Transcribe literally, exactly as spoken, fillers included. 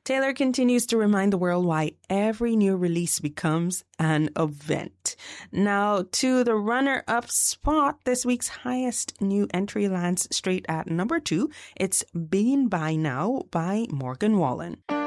Taylor continues to remind the world why every new release becomes an event. Now, to the runner-up spot, this week's highest new entry lands straight at number two. It's Being By Now by Morgan Wallen.